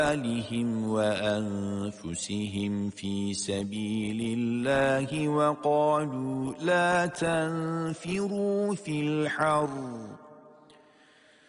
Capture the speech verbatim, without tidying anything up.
أموالهم وأنفسهم في سبيل الله وقالوا لا تنفروا في الحر